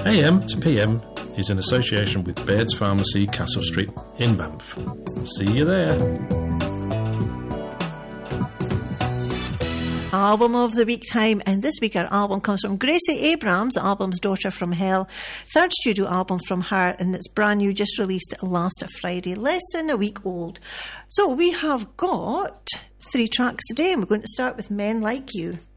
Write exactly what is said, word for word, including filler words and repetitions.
A M to P M is in association with Baird's Pharmacy, Castle Street in Banff. See you there. Album of the week time, and this week our album comes from Gracie Abrams, the album's Daughter from Hell, third studio album from her, and it's brand new, just released last Friday, less than a week old. So we have got three tracks today, and we're going to start with Men Like You.